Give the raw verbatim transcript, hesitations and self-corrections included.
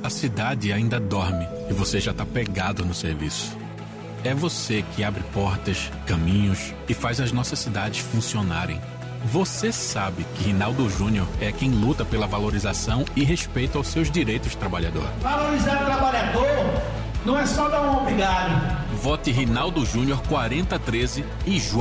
A cidade ainda dorme e você já está pegado no serviço. É você que abre portas, caminhos e faz as nossas cidades funcionarem. Você sabe que Rinaldo Júnior é quem luta pela valorização e respeito aos seus direitos, trabalhador. Valorizar o trabalhador não é só dar um obrigado. Vote Rinaldo Júnior quarenta treze e João